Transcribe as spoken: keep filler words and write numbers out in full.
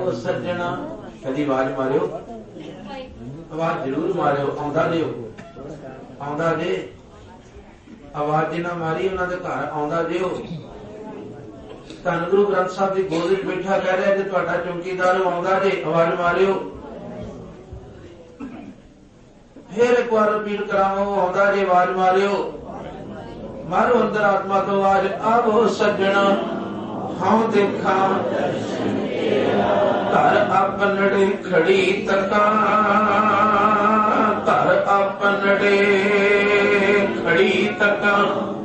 ਆਵੋ ਸੱਜਣਾ। ਕਦੀ ਆਵਾਜ਼ ਮਾਰਿਓ, ਆਵਾਜ਼ ਜ਼ਰੂਰ ਮਾਰਿਓ। ਆਉਂਦਾ ਦਿਓ, ਆਉਂਦਾ ਦੇ। ਆਵਾਜ਼ ਜਿੰਨਾ ਮਾਰੀ ਉਹਨਾਂ ਦੇ ਘਰ ਆਉਂਦਾ ਦਿਓ। ਧੰਨ ਗੁਰੂ ਗ੍ਰੰਥ ਸਾਹਿਬ ਦੀ ਗੋਦ ਵਿੱਚ ਬੈਠਾ ਕਹਿ ਰਿਹਾ ਕਿ ਤੁਹਾਡਾ ਚੌਕੀਦਾਰ ਆਉਂਦਾ ਜੇ, ਆਵਾਜ਼ ਮਾਰਿਓ। ਫੇਰ ਇੱਕ ਵਾਰ ਰਿਪੀਟ ਕਰਾਂਗਾ, ਆਉਂਦਾ ਜੇ, ਆਵਾਜ਼ ਮਾਰਿਓ। ਮਾਰੋ ਅੰਦਰ ਆਤਮਾ ਤੋਂ ਆਵਾਜ਼, ਆਵੋ ਸੱਜਣਾ ਹਉ ਦੇਖਾਂ ਘਰ ਆਪਨੜੇ ਖੜੀ ਤਕਾਂ, ਘਰ ਆਪਨੜੇ ਖੜੀ ਤਕਾਂ।